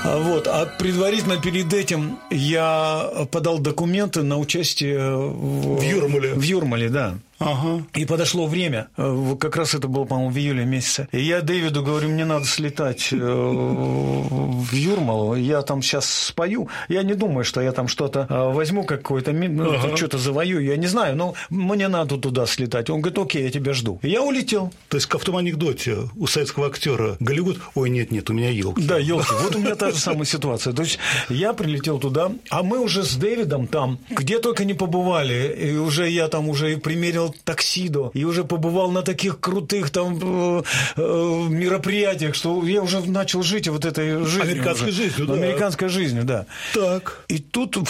А предварительно перед этим я подал документы на участие в Юрмале. В Юрмале, да. Ага. И подошло время, как раз это было, по-моему, в июле месяце. И я Дэвиду говорю, мне надо слетать в Юрмалу, я там сейчас спою. Я не думаю, что я там что-то возьму, какое-то, что-то завоюю, я не знаю, но мне надо туда слетать. Он говорит, окей, я тебя жду. И я улетел. То есть, как в том анекдоте у советского актера Голливуд, ой, нет, у меня елки. Да, елки. Вот у меня та же самая ситуация. То есть, я прилетел туда, а мы уже с Дэвидом там, где только не побывали, и уже я там уже примерил таксидо, и уже побывал на таких крутых там мероприятиях, что я уже начал жить вот этой жизнью. Американской жизнью, да. Американской жизнью, да. Так. И тут